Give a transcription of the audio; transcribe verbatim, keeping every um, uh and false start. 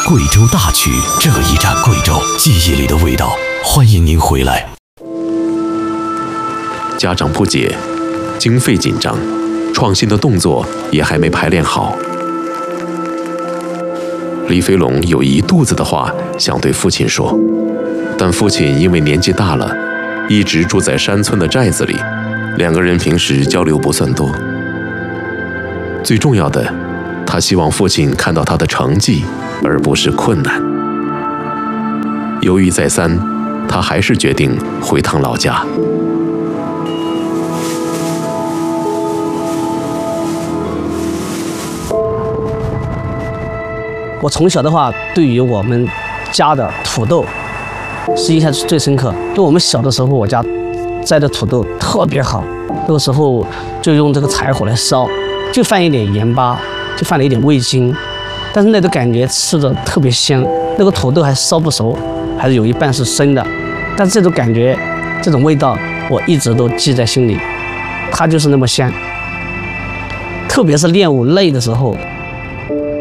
贵州大曲，这一站贵州记忆里的味道，欢迎您回来。 家长不解，经费紧张，创新的动作也还没排练好。李飞龙有一肚子的话想对父亲说，但父亲因为年纪大了，一直住在山村的寨子里，两个人平时交流不算多。最重要的，他希望父亲看到他的成绩，而不是困难。犹豫再三，他还是决定回趟老家。 我从小的话，对于我们家的土豆是印象最深刻。就我们小的时候，我家栽的土豆特别好，那个时候就用这个柴火来烧，就放一点盐巴，就放了一点味精，但是那种感觉吃着特别香。那个土豆还烧不熟，还是有一半是生的，但是这种感觉，这种味道，我一直都记在心里，它就是那么香。特别是练武累的时候，